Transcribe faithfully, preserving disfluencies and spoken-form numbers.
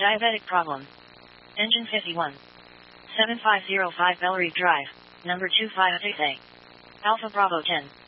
Diabetic problem. Engine fifty-one. seven five zero five Bellerive Drive, number two five six A. Alpha Bravo ten.